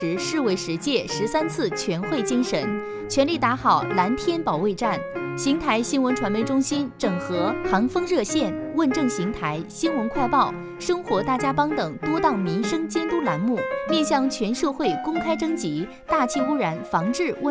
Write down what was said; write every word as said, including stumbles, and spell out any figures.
持世卫十届十三次全会精神，全力打好蓝天保卫战。邢台新闻传媒中心整合航风热线、问政邢台、新闻快报、生活大家帮等多档民生监督栏目，面向全社会公开征集大气污染防治问